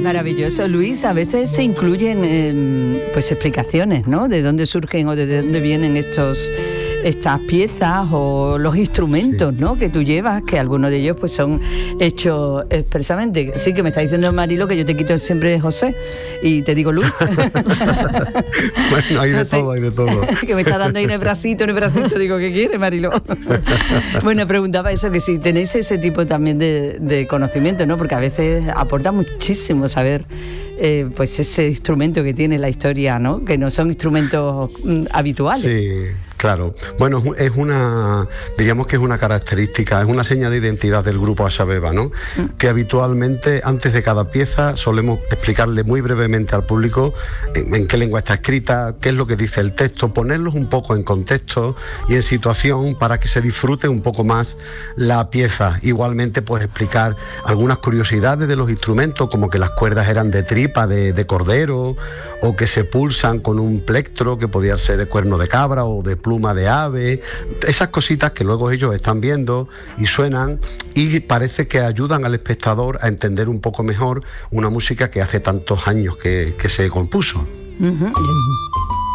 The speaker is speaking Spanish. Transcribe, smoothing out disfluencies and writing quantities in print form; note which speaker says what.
Speaker 1: maravilloso, Luis. A veces se incluyen pues explicaciones, ¿no? De dónde surgen o de dónde vienen estas piezas o los instrumentos, ¿no? Que tú llevas, que algunos de ellos pues son hechos expresamente. Sí, que me está diciendo Marilo que yo te quito siempre José y te digo Luis.
Speaker 2: Bueno, hay de todo, hay de todo.
Speaker 1: Que me está dando ahí en el bracito, digo, ¿qué quiere, Marilo? Bueno, preguntaba eso, que si tenéis ese tipo también de conocimiento, ¿no? Porque a veces aporta muchísimo saber pues ese instrumento que tiene la historia, ¿no? Que no son instrumentos habituales.
Speaker 2: Sí. Claro, bueno, diríamos que es una característica, es una seña de identidad del grupo Ashabeba, ¿no? Que habitualmente, antes de cada pieza, solemos explicarle muy brevemente al público en qué lengua está escrita, qué es lo que dice el texto, ponerlos un poco en contexto y en situación para que se disfrute un poco más la pieza. Igualmente, pues explicar algunas curiosidades de los instrumentos, como que las cuerdas eran de tripa, de cordero, o que se pulsan con un plectro que podía ser de cuerno de cabra o de pluma de ave, esas cositas que luego ellos están viendo y suenan y parece que ayudan al espectador a entender un poco mejor una música que hace tantos años que se compuso.